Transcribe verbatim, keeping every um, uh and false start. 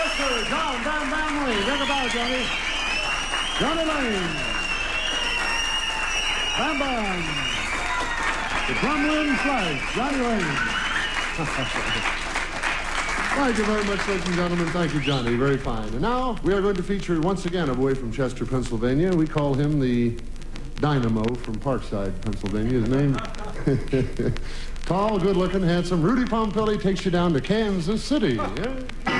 Mister John Bam Bam Lee. Take a bow, Johnny. Johnny Lane. Bam Bam. The Drumlin Flash, Johnny Lane. Thank you very much, ladies and gentlemen. Thank you, Johnny. Very fine. And now we are going to feature once again a boy from Chester, Pennsylvania. We call him the Dynamo from Parkside, Pennsylvania. His name, tall, good-looking, handsome Rudy Pompili takes you down to Kansas City. Yeah?